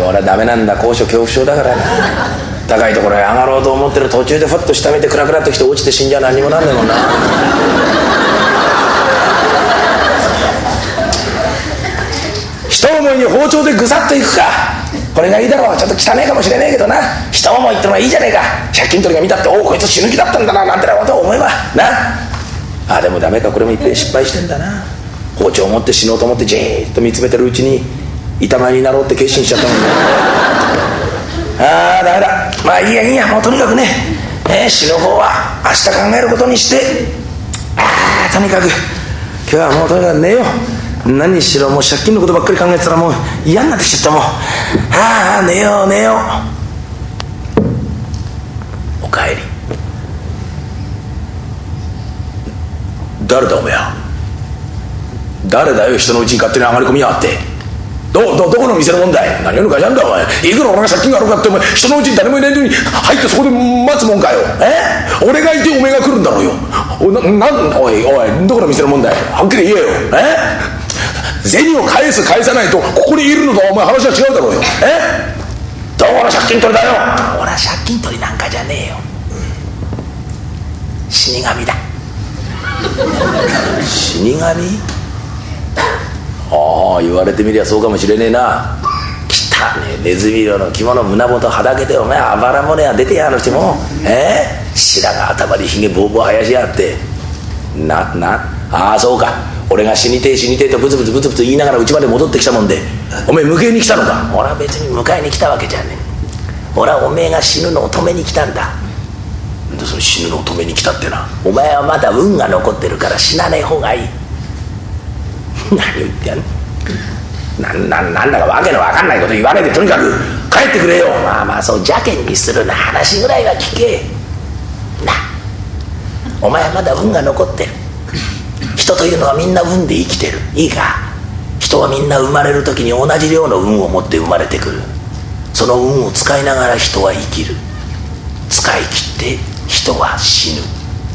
俺はダメなんだ、高所恐怖症だからな。高いところへ上がろうと思ってる途中でふっと下見てクラクラっときて落ちて死んじゃ何にもなんねえもんな。一思いに包丁でぐさっといくか、これがいいだろう。ちょっと汚いかもしれねえけどな、一思いってのはいいじゃねえか。借金取りが見たって、おおこいつ死ぬ気だったんだななんてなことを思えばな。あでもダメか、これもいっぺん失敗してんだな。包丁を持って死のうと思ってじーっと見つめてるうちに板前になろうって決心しちゃったもんね。ああダメだ、まあいいやいいや、もうとにかくね、死ぬ方は明日考えることにして、とにかく今日はもうとにかく寝よう。何にしろもう借金のことばっかり考えてたらもう嫌になってきちゃったもん。寝よう寝よう。おかえり。誰だおめえは。誰だよ、人のうちに勝手に上がり込みやがって。どこの店のもんだい。何を抜かしゃんだお前。いくら俺が借金があるかってお前、人のうちに誰もいないのに入ってそこで待つもんかよ。俺がいておめえが来るんだろうよ。おいどこの店のもんだい、はっきり言えよ。銭を返す返さないとここにいるのとお前話は違うだろうよ。どこの借金取りだよ。俺は借金取りなんかじゃねえよ、死神だ。死神。言われてみりゃそうかもしれねえな。汚ねえネズミ色の着物胸元はだけてお前あばら骨は出てやるしも白髪頭にひげボーボー生やしやがって。そうか、俺が死にてえとブツブツ言いながら家まで戻ってきたもんで、お前迎えに来たのか。俺は別に迎えに来たわけじゃねえ。俺はおめえが死ぬのを止めに来たんだ。なんでその死ぬのを止めに来たってな。お前はまだ運が残ってるから死なねえ方がいい。何言ってやんなんだかわけのわかんないこと言わねえでとにかく帰ってくれよ。まあそう邪険にするな、話ぐらいは聞けな。お前はまだ運が残ってる。人というのはみんな運で生きてる。いいか、人はみんな生まれる時に同じ量の運を持って生まれてくる。その運を使いながら人は生きる。使い切って人は死ぬ。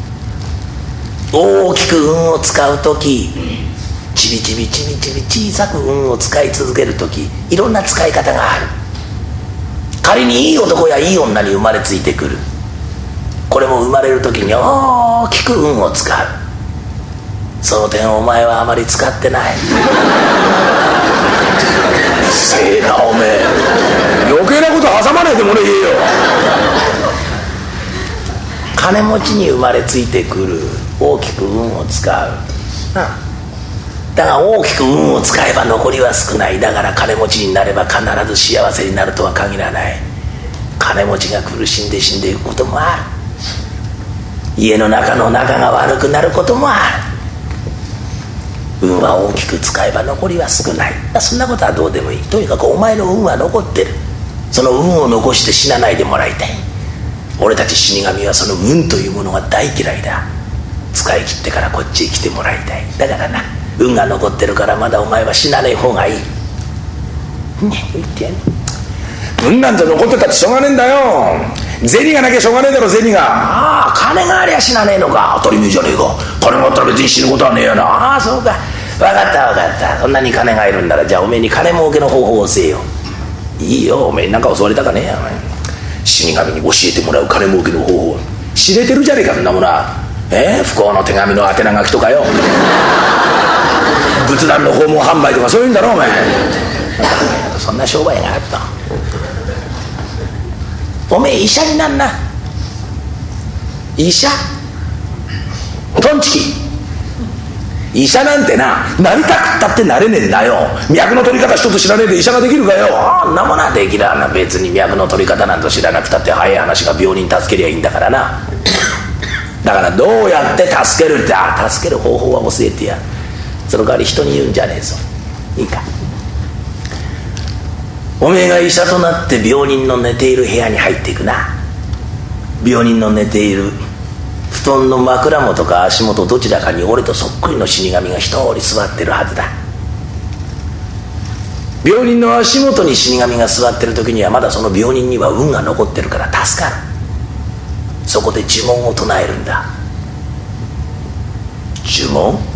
大きく運を使う時、ちびちび小さく運を使い続ける時、いろんな使い方がある。仮にいい男やいい女に生まれついてくる。これも生まれる時に大きく運を使う。その点お前はあまり使ってない。せえなおめえ、余計なこと挟まないでもねえよ。金持ちに生まれついてくる。大きく運を使うだが大きく運を使えば残りは少ない。だから金持ちになれば必ず幸せになるとは限らない。金持ちが苦しんで死んでいくこともある。家の中が悪くなることもある。運は大きく使えば残りは少ない。そんなことはどうでもいい。とにかくお前の運は残ってる。その運を残して死なないでもらいたい。俺たち死神はその運というものが大嫌いだ。使い切ってからこっちへ来てもらいたい。だからな、運が残ってるからまだお前は死なない方がいい。言ってやる。運なんて残ってたってしょうがねえんだよ。銭がなきゃしょうがねえだろ、銭が。金がありゃ死なねえのか。当たり前じゃねえか。金があったら別に死ぬことはねえよな。そうか、分かったそんなに金がいるんなら、じゃあおめえに金儲けの方法を教えよう。いいよ、おめえなんか教わりたかねえや。死神に教えてもらう金儲けの方法知れてるじゃねえか、そんなものは。不幸の手紙の宛名書きとかよ、仏壇の訪問販売とかそういうんだろお前。そんな商売があった。おめえ医者になんな。医者トンチキ。医者なんてな、なりたくったってなれねえんだよ。脈の取り方一つ知らねえで医者ができるかよ。あんなものはできるわな。別に脈の取り方なんと知らなくたって早い話が病人助けりゃいいんだからな。だからどうやって助けるって、助ける方法は教えてやる。その代わり人に言うんじゃねえぞ。いいか、おめえが医者となって病人の寝ている部屋に入っていくな。病人の寝ている布団の枕元か足元どちらかに俺とそっくりの死神が一人座ってるはずだ。病人の足元に死神が座ってる時にはまだその病人には運が残ってるから助かる。そこで呪文を唱えるんだ。呪文？